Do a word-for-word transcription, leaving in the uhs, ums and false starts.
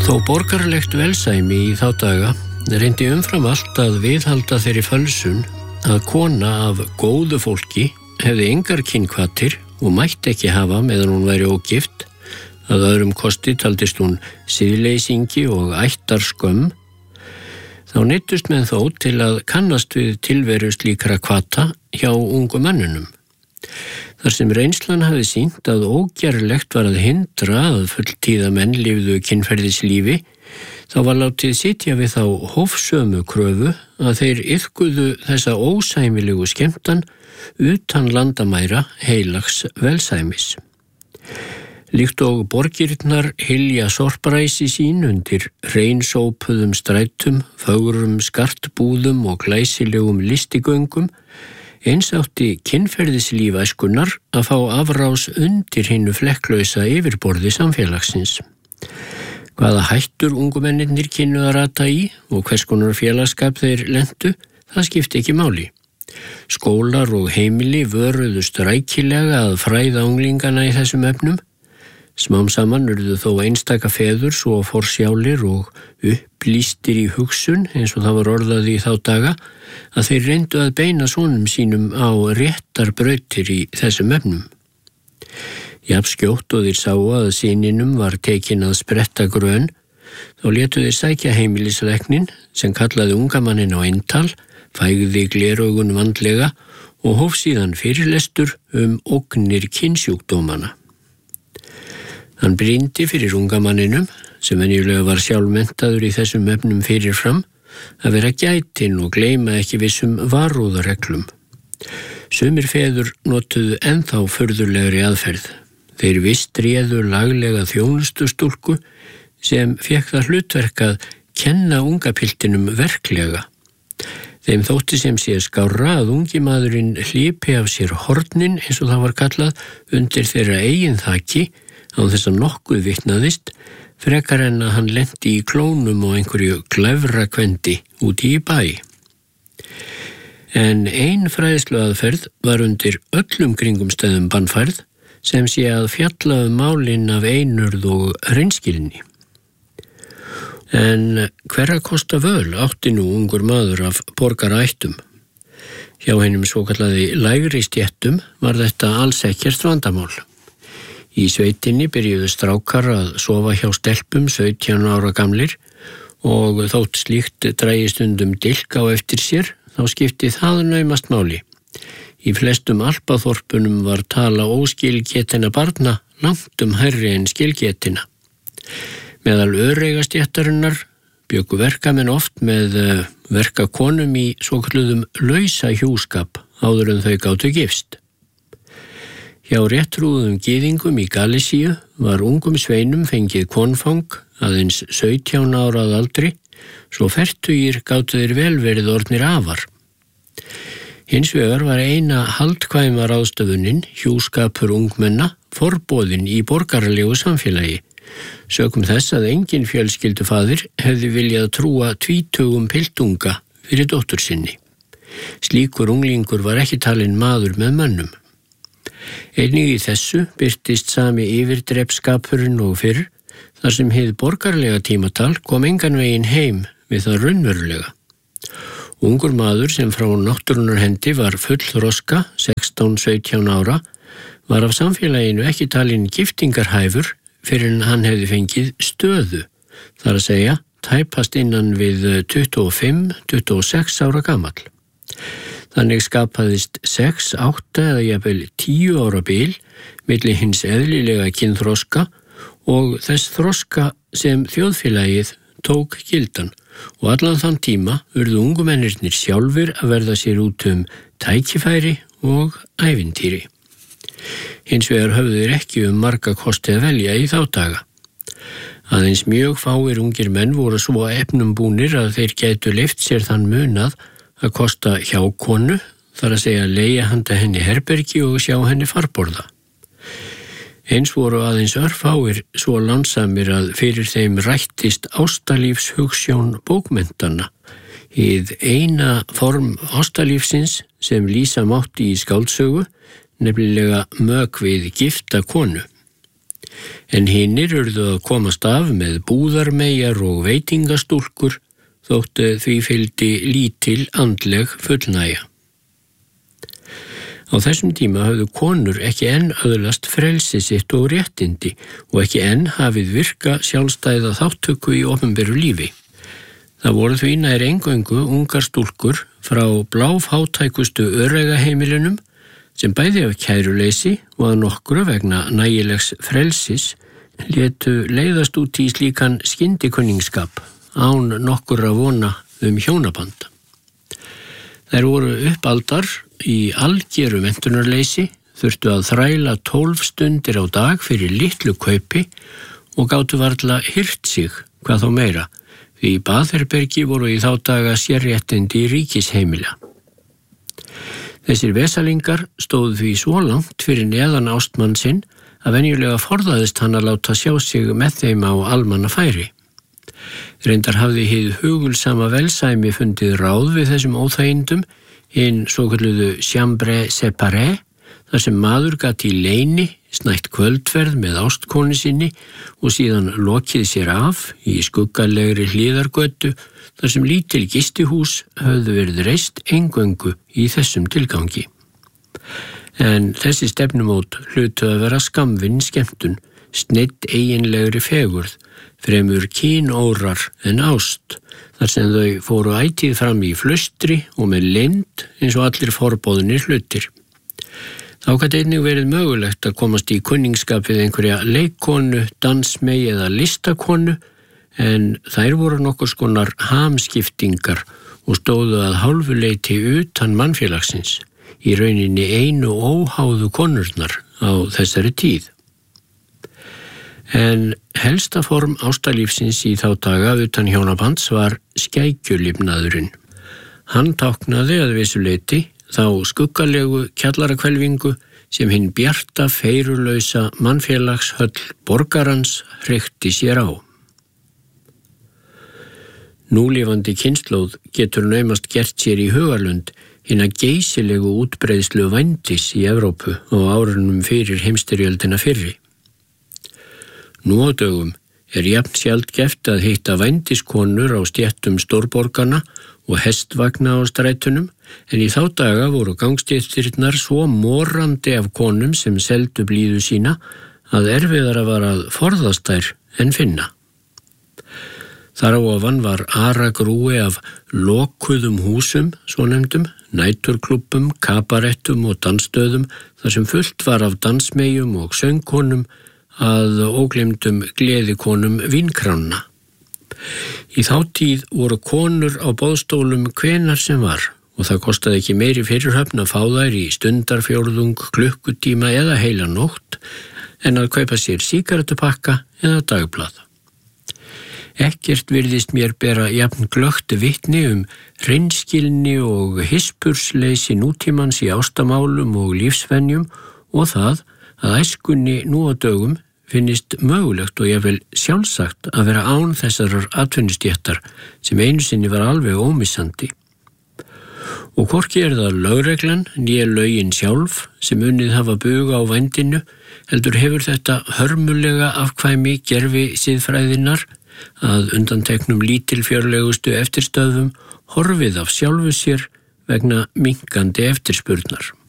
Þó borgaralegt velsæmi í þá daga reyndi umfram allt að viðhalda þeirri fölsun að kona af góðu fólki hefði engar kynhvatir og mætti ekki hafa meðan hún væri ógift, að öðrum kosti taldist hún siðleysingi og ættarskömm, þá neyddust menn þó til að kannast við tilveru slíkra hvata hjá ungu mönnunum. Þar sem reynslan hafði sýnt að ógerlegt var að hindra að fulltíða menn lifðu kynferðislífi, þá var látið sitja við þá hófsömu kröfu að þeir iðkuðu þessa ósæmilegu skemmtan utan landamæra heilags velsæmis. Líkt og borgirnar hylja sorparæsi sín undir hreinsópuðum strætum, fögrum skartbúðum og glæsilegum listigöngum, eins átti kynferðislíf æskunnar að fá afrás undir hinnu flekklausa yfirborði samfélagsins. Hvaða hættur ungumennirnir kynnu að rata í og hvers konar félagskap þeir lentu, það skipti ekki máli. Skólar og heimili vöruðust rækilega að fræða unglingana í þessum efnum. Smám saman urðu þó einstaka feður svo forsjálir og upplýstir í hugsun, eins og það var orðað í þá daga, að þeir reyndu að beina sonum sínum á réttar brautir í þessum efnum. Jafnskjótt og þeir sáu að syninum var tekin að spretta grön, þá létu þeir sækja heimilislæknin sem kallaði ungamannin á eintal, fægði gleraugun vandlega og hóf síðan fyrirlestur um ógnir kynsjúkdómana. Hann brýndi fyrir ungamanninum, sem venjulega var sjálfmenntaður í þessum efnum fyrirfram, að vera gætinn og gleyma ekki vissum varúðarreglum. Sumir feður notuðu ennþá furðulegri aðferð. Þeir vist réðu laglega þjónustustúlku sem fékk það hlutverk að kenna ungapiltinum verklega. Þeim þótti sem sé skárra að ungi maðurinn hlipi af sér hornin, eins og það var kallað, undir þeirra eigin þaki, á þess að nokkuð vitnaðist, frekar en að hann lenti í klónum og einhverju glæfrakvendi úti í bæ. En ein fræðsluaðferð var undir öllum kringumstæðum bannfærð, sem sé að fjalla um málin af einurð og hreinskilni. En hverra kosta völ átti nú ungur maður af borgarættum? Hjá hennum svokallaði lægri stéttum var þetta alls ekkert vandamál. Í sveitinni byrjuðu strákar að sofa hjá stelpum sautján ára gamlir og þótt slíkt drægi stundum dilk á eftir sér, þá skipti það naumast máli. Í flestum alpaþorpunum var tala óskilgetinna barna langt um hærri en skilgetina. Meðal öreigastéttarinnar bjuggu verkamenn oft með verkakonum í svokalluðum lausa hjúskap áður en þau gátu gifst. Hjá réttrúðum gyðingum í Galísíu var ungum sveinum fengið konfang aðeins sautján ára að aldri, svo fertugir gátu þeir vel verið orðnir afar. Hins vegar var eina haldkvæma ráðstöfunin, hjúskapur ungmenna, forboðin í borgaralegu samfélagi, sökum þess að engin fjölskyldufaðir hefði viljað trúa tvítugum piltunga fyrir dóttur sinni. Slíkur unglingur var ekki talinn maður með mönnum. Einnig í þessu birtist sami yfirdrepskapurinn og fyrr, þar sem hið borgarlega tímatal kom engan veginn heim við það raunverulega. Ungur maður sem frá náttúrunnar hendi var fullþroska, sextán sautján ára, var af samfélaginu ekki talinn giftingarhæfur fyrir en hann hefði fengið stöðu, þar að segja tæpast innan við tuttugu og fimm til tuttugu og sex ára gamall. Þannig skapaðist sex, átta eða jafnvel tíu ára bil milli hins eðlilega kynþroska og þess þroska sem þjóðfélagið tók gildan og allan þann tíma urðu ungumennirnir sjálfir að verða sér út um tækifæri og ævintýri. Hins vegar höfðu þeir ekki um marga kosti að velja í þá daga. Aðeins mjög fáir ungir menn voru svo efnum búnir að þeir gætu leyft sér þann munað að kosta hjá konu, þar að segja leigja handa henni herbergi og sjá henni farborða. Eins voru aðeins örfáir svo lánsamir að fyrir þeim rættist ástalífshugsjón bókmentanna, hið eina form ástalífsins sem lýsa mátti í skáldsögu, nefnilega mök við gifta konu. en hinnir urðu að komast af með búðarmeyjar og veitingastúlkur þótt því fylgdi lítil andleg fullnægja. Á þessum tíma höfðu konur ekki enn öðlast frelsi sitt og réttindi og ekki enn hafið virka sjálfstæða þáttöku í opinberu lífi. Það voru því nær eingöngu ungar stúlkur frá bláfátækustu öreigaheimilunum sem bæði af kæruleysi og að nokkru vegna nægilegs frelsis létu leiðast út í slíkan skyndikunningsskap án nokkurra vona um hjónaband. Þær voru uppaldar í algeru menntunarleysi, þurftu að þræla tólf stundir á dag fyrir litlu kaupi og gátu varla hirt sig, hvað þó meira, því baðherbergi voru í þá daga sérréttindi í ríkisheimila. Þessir vesalingar stóðu því svo langt fyrir neðan ástmann sinn að venjulega forðaðist hann að láta sjá sig með þeim á almannafæri. Reyndar hafði hið hugulsama velsæmi fundið ráð við þessum óþægindum, hinn svokölluðu chambre séparée, þar sem maður gat í leyni snætt kvöldverð með ástkonu sinni og síðan lokið sér af í skuggalegri hlíðargötu þar sem lítil gistihús höfðu verið reist eingöngu í þessum tilgangi. En þessi stefnumót hlutu að vera skammvinn skemmtun, sneidd eiginlegri fegurð, fremur kynórar en ást, þar sem þau fóru ætíð fram í flustri og með leynd eins og allir forboðnir hlutir. Þá gat einnig verið mögulegt að komast í kunningsskap við einhverja leikkonu, dansmey eða listakonu, en þær voru nokkurs konar hamskiptingar og stóðu að hálfuleyti utan mannfélagsins, í rauninni einu óháðu konurnar á þessari tíð. En helsta form ástalífsins í þá daga utan hjónabands var skækjulifnaðurinn. Hann táknaði að vissu leyti þá skuggalegu kjallarakvelfingu sem hinn bjarta feirulausa mannfélagshöll borgarans hreykti sér á. Núlifandi kynslóð getur naumast gert sér í hugarlund hina geysilegu útbreiðslu vændis í Evrópu á árunum fyrir heimstyrjöldina fyrri. Nú á dögum er jafn sjaldgæft að hitta vændiskonur á stéttum stórborgana og hestvagna á strætunum, en í þá daga voru gangstéttirnar svo morandi af konum sem seldu blíðu sína að erfiðara var að forðast þær en finna. Þar á ofan var aragrúi af lokuðum húsum, svonefndum, næturklubbum, kabarettum og dansstöðum þar sem fullt var af dansmeyjum og söngkonum að ógleymdum gleðikonum vínkránna. Í þá tíð voru konur á boðstólum hvenar sem var og það kostaði ekki meiri fyrirhöfn að fá þær í stundarfjórðung, klukkutíma eða heila nótt en að kaupa sér sígarettupakka eða dagblað. Ekkert virðist mér bera jafn glögt vitni um hreinskilni og hispursleysi nútímans í ástamálum og lífsvenjum og það að æskunni nú á dögum finnist mögulegt og jafnvel sjálfsagt að vera án þessarar atvinnustéttar sem einu sinni var alveg ómissandi. Og hvorki er það lögreglan né lögin sjálf sem unnið hafa buga á vændinu, heldur hefur þetta hörmulega afkvæmi gerfi siðfræðinnar að undanteknum lítilfjörlegustu eftirstöðum horfið af sjálfu sér vegna minkandi eftirspurnar.